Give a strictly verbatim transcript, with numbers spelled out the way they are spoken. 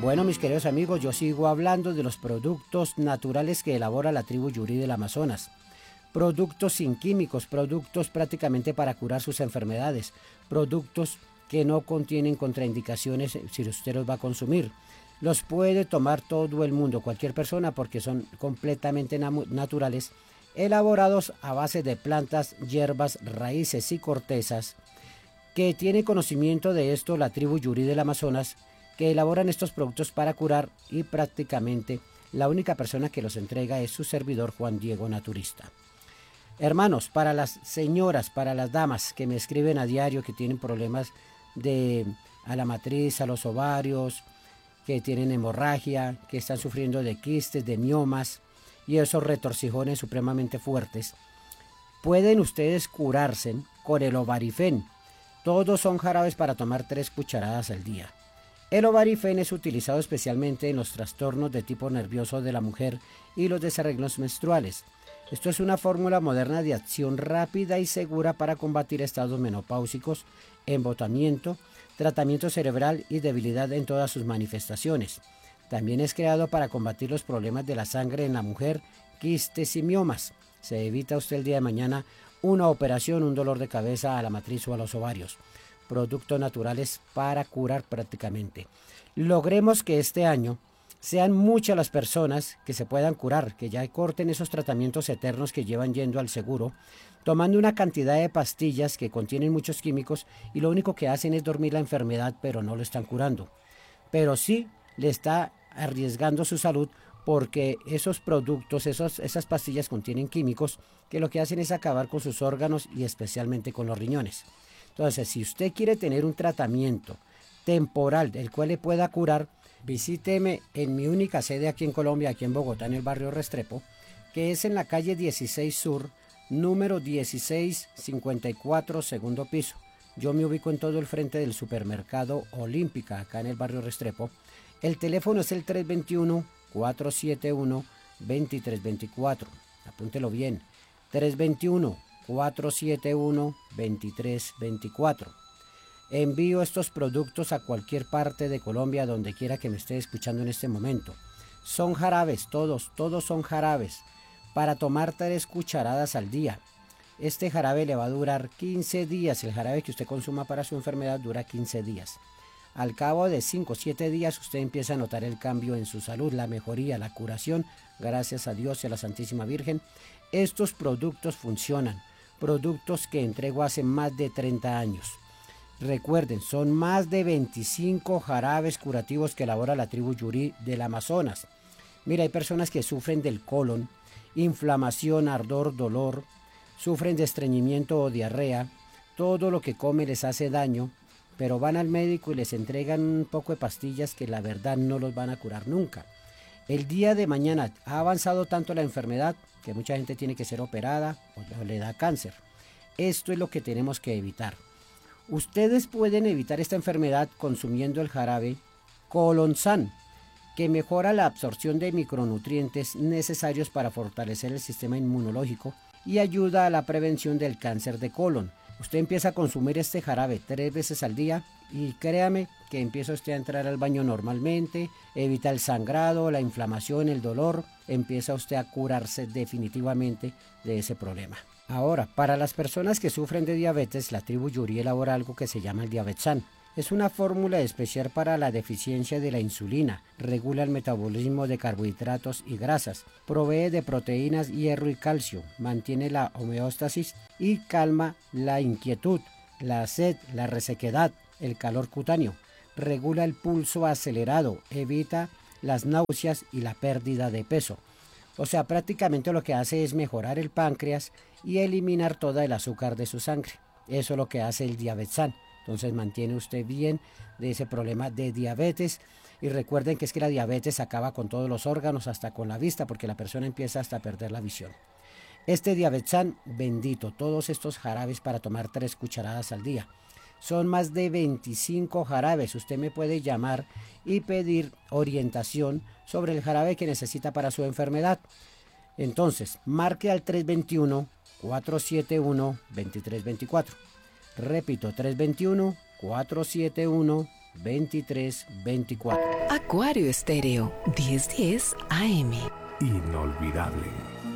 Bueno, mis queridos amigos, yo sigo hablando de los productos naturales que elabora la tribu Yuri del Amazonas. Productos sin químicos, productos prácticamente para curar sus enfermedades, productos que no contienen contraindicaciones si usted los va a consumir. Los puede tomar todo el mundo, cualquier persona, porque son completamente naturales, elaborados a base de plantas, hierbas, raíces y cortezas, que tiene conocimiento de esto la tribu Yuri del Amazonas, que elaboran estos productos para curar, y prácticamente la única persona que los entrega es su servidor Juan Diego Naturista. Hermanos, para las señoras, para las damas que me escriben a diario, que tienen problemas de a la matriz, a los ovarios, que tienen hemorragia, que están sufriendo de quistes, de miomas y esos retorcijones supremamente fuertes, pueden ustedes curarse con el Ovarifen. Todos son jarabes para tomar tres cucharadas al día. El Ovarifen es utilizado especialmente en los trastornos de tipo nervioso de la mujer y los desarreglos menstruales. Esto es una fórmula moderna de acción rápida y segura para combatir estados menopáusicos, embotamiento, tratamiento cerebral y debilidad en todas sus manifestaciones. También es creado para combatir los problemas de la sangre en la mujer, quistes y miomas. Se evita usted el día de mañana una operación, un dolor de cabeza a la matriz o a los ovarios. Productos naturales para curar prácticamente. Logremos que este año sean muchas las personas que se puedan curar, que ya corten esos tratamientos eternos que llevan yendo al seguro, tomando una cantidad de pastillas que contienen muchos químicos y lo único que hacen es dormir la enfermedad, pero no lo están curando. Pero sí le está arriesgando su salud, porque esos productos, esos, esas pastillas contienen químicos que lo que hacen es acabar con sus órganos y especialmente con los riñones. Entonces, si usted quiere tener un tratamiento temporal del cual le pueda curar, visíteme en mi única sede aquí en Colombia, aquí en Bogotá, en el barrio Restrepo, que es en la calle dieciséis Sur, número dieciséis cincuenta y cuatro, segundo piso. Yo me ubico en todo el frente del supermercado Olímpica, acá en el barrio Restrepo. El teléfono es el tres dos uno, cuatro siete uno, dos tres dos cuatro. Apúntelo bien, tres dos uno, cuatro siete uno, dos tres dos cuatro. Envío estos productos a cualquier parte de Colombia, donde quiera que me esté escuchando en este momento. Son jarabes, todos, todos son jarabes, para tomar tres cucharadas al día. Este jarabe le va a durar quince días, el jarabe que usted consuma para su enfermedad dura quince días. Al cabo de cinco o siete días usted empieza a notar el cambio en su salud, la mejoría, la curación, gracias a Dios y a la Santísima Virgen. Estos productos funcionan, productos que entrego hace más de treinta años. Recuerden, son más de veinticinco jarabes curativos que elabora la tribu Yuri del Amazonas. Mira, hay personas que sufren del colon, inflamación, ardor, dolor, sufren de estreñimiento o diarrea, todo lo que come les hace daño, pero van al médico y les entregan un poco de pastillas que la verdad no los van a curar nunca. El día de mañana ha avanzado tanto la enfermedad que mucha gente tiene que ser operada o le da cáncer. Esto es lo que tenemos que evitar. Ustedes pueden evitar esta enfermedad consumiendo el jarabe Colonsan, que mejora la absorción de micronutrientes necesarios para fortalecer el sistema inmunológico y ayuda a la prevención del cáncer de colon. Usted empieza a consumir este jarabe tres veces al día y créame que empieza usted a entrar al baño normalmente, evita el sangrado, la inflamación, el dolor, empieza usted a curarse definitivamente de ese problema. Ahora, para las personas que sufren de diabetes, la tribu Yuri elabora algo que se llama el Diabetsan. Es una fórmula especial para la deficiencia de la insulina, regula el metabolismo de carbohidratos y grasas, provee de proteínas, hierro y calcio, mantiene la homeostasis y calma la inquietud, la sed, la resequedad, el calor cutáneo, regula el pulso acelerado, evita las náuseas y la pérdida de peso. O sea, prácticamente lo que hace es mejorar el páncreas y eliminar toda el azúcar de su sangre. Eso es lo que hace el Diabetsan. Entonces mantiene usted bien de ese problema de diabetes. Y recuerden que es que la diabetes acaba con todos los órganos, hasta con la vista, porque la persona empieza hasta a perder la visión. Este Diabetsan bendito, todos estos jarabes para tomar tres cucharadas al día. Son más de veinticinco jarabes. Usted me puede llamar y pedir orientación sobre el jarabe que necesita para su enfermedad. Entonces, marque al tres dos uno, cuatro siete uno, dos tres dos cuatro. Repito, tres dos uno, cuatro siete uno, veintitrés veinticuatro. Acuario Estéreo, diez diez A M. Inolvidable.